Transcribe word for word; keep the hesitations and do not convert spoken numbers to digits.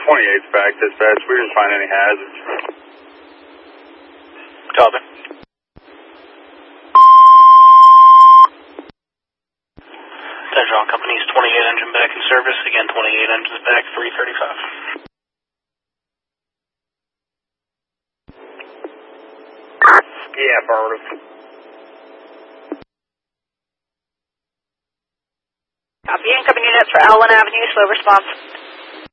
twenty-eight's back, dispatch. We didn't find any hazards. Copy. Central Company's twenty-eight engine back in service. Again, twenty-eight engines back, three thirty-five. Yeah, affirmative. Copy. Incoming units for Allen Avenue, slow response.